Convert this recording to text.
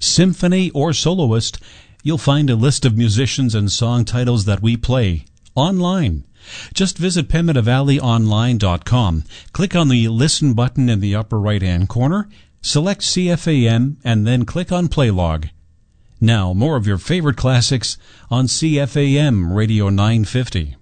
symphony, or soloist, you'll find a list of musicians and song titles that we play online. Just visit PemidavalleyOnline.com, click on the Listen button in the upper right-hand corner, select CFAM, and then click on Play Log. Now, more of your favorite classics on CFAM Radio 950.